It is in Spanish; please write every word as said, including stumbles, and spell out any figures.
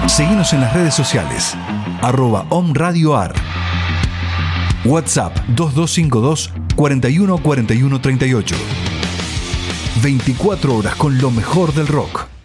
Seguinos en las redes sociales, arroba omradioar. WhatsApp dos dos cinco dos, cuarenta y uno, cuarenta y uno, treinta y ocho. veinticuatro horas con lo mejor del rock.